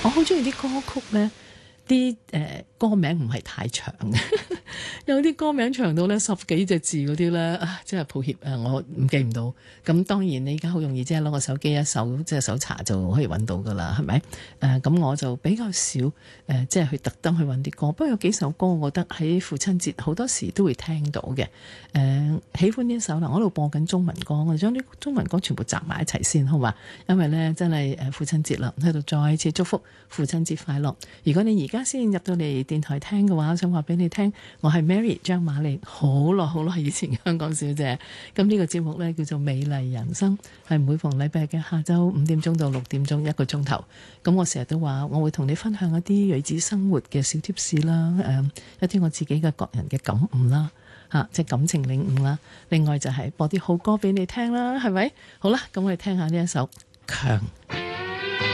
我好中意啲歌曲咧，啲歌名唔係太長嘅，有啲歌名長到咧10幾隻字嗰啲咧，真係抱歉我唔記唔到。咁當然你而家好容易即係攞個手機一搜即係搜查就可以揾到噶啦，係咪？咁我就比較少即係去特登去揾啲歌。不過有幾首歌，我覺得喺父親節好多時都會聽到嘅。喜歡呢一首啦，我喺度播緊中文歌，我哋將啲中文歌全部集埋一齊先，好嘛？因為咧真係父親節啦，喺度再次祝福父親節快樂。如果你而家先入到嚟電台聽嘅話，我想話俾你聽，我係 Mary 張瑪麗，好耐以前香港小姐。咁呢個節目呢，叫做美麗人生，係每逢禮拜嘅下晝5點鐘到6點鐘1個鐘頭。咁我成日都話我會同你分享一啲女子生活嘅小貼士啦，一啲我自己嘅個人嘅感悟啦，即係感情領悟啦。另外就係播啲好歌俾你聽啦，係咪？好啦，咁我哋聽下呢一首強。